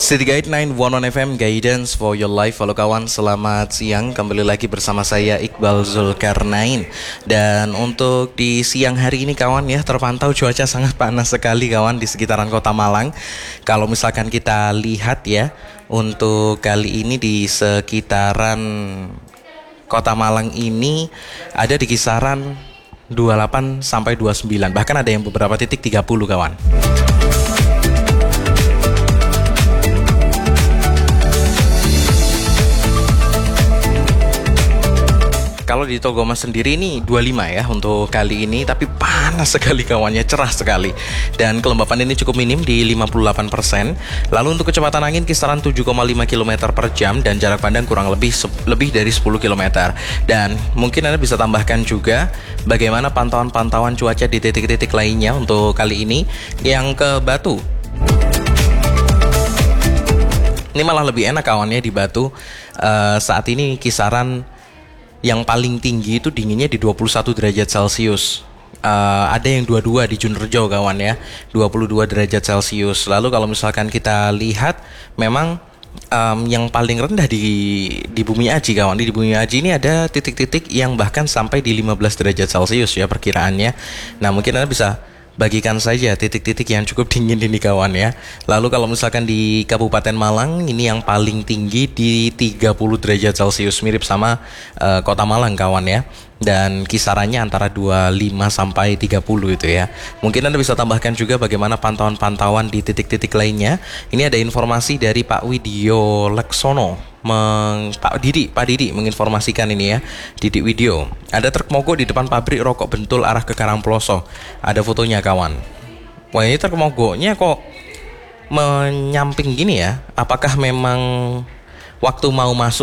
City Guide 911 FM Guidance for your life. Halo kawan, selamat siang. Kembali lagi bersama saya Iqbal Zulkarnain. Dan untuk di siang hari ini kawan ya, terpantau cuaca sangat panas sekali kawan di sekitaran Kota Malang. Kalau misalkan kita lihat ya, untuk kali ini di sekitaran Kota Malang ini ada di kisaran 28 sampai 29. Bahkan ada yang beberapa titik 30 kawan. Kalau di Togomas sendiri ini 25 ya untuk kali ini, tapi panas sekali kawannya, cerah sekali. Dan kelembapan ini cukup minim di 58%. Lalu untuk kecepatan angin kisaran 7,5 km per jam dan jarak pandang kurang lebih dari 10 km. Dan mungkin Anda bisa tambahkan juga bagaimana pantauan-pantauan cuaca di titik-titik lainnya untuk kali ini. Yang ke Batu, ini malah lebih enak kawannya di Batu. Saat ini kisaran yang paling tinggi itu dinginnya di 21 derajat Celcius. Ada yang 22 di Junrejo kawan ya, 22 derajat Celcius. Lalu kalau misalkan kita lihat, memang yang paling rendah di Bumi Aji kawan. Di Bumi Aji ini ada titik-titik yang bahkan sampai di 15 derajat Celcius ya perkiraannya. Nah mungkin Anda bisa bagikan saja titik-titik yang cukup dingin ini kawan ya. Lalu kalau misalkan di Kabupaten Malang ini yang paling tinggi di 30 derajat Celcius, mirip sama Kota Malang kawan ya. Dan kisarannya antara 25 sampai 30 itu ya. Mungkin Anda bisa tambahkan juga bagaimana pantauan-pantauan di titik-titik lainnya. Ini ada informasi dari Pak Widyo Leksono, Pak Didi menginformasikan ini ya. Didi Widyo, ada truk mogok di depan pabrik rokok Bentul arah ke Karangploso. Ada fotonya kawan. Wah, ini truk mogoknya kok menyamping gini ya. Apakah memang waktu mau masuk